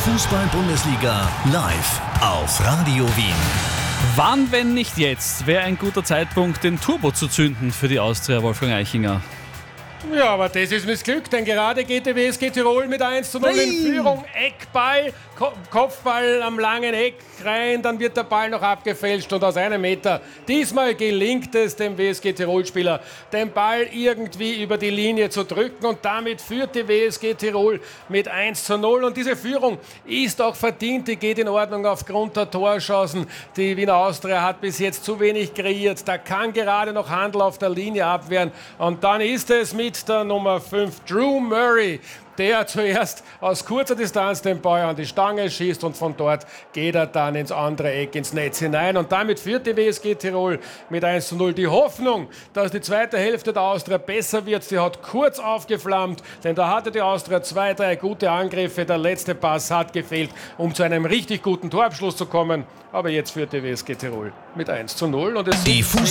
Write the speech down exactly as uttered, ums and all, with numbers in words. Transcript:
Fußball-Bundesliga live auf Radio Wien. Wann, wenn nicht jetzt, wäre ein guter Zeitpunkt, den Turbo zu zünden für die Austria, Wolfgang Eichinger? Ja, aber das ist Missglück, denn gerade geht die W S G Tirol mit eins zu null in Führung. Eckball, Ko- Kopfball am langen Eck rein, dann wird der Ball noch abgefälscht und aus einem Meter. Diesmal gelingt es dem W S G Tirol-Spieler, den Ball irgendwie über die Linie zu drücken und damit führt die W S G Tirol mit eins zu null. Und diese Führung ist auch verdient, die geht in Ordnung aufgrund der Torchancen. Die Wiener Austria hat bis jetzt zu wenig kreiert, da kann gerade noch Handel auf der Linie abwehren und dann ist es mit der Nummer fünf, Drew Murray, der zuerst aus kurzer Distanz den Ball an die Stange schießt und von dort geht er dann ins andere Eck, ins Netz hinein. Und damit führt die W S G Tirol mit eins zu null. Die Hoffnung, dass die zweite Hälfte der Austria besser wird, die hat kurz aufgeflammt, denn da hatte die Austria zwei, drei gute Angriffe. Der letzte Pass hat gefehlt, um zu einem richtig guten Torabschluss zu kommen. Aber jetzt führt die W S G Tirol mit eins zu null. Und es Die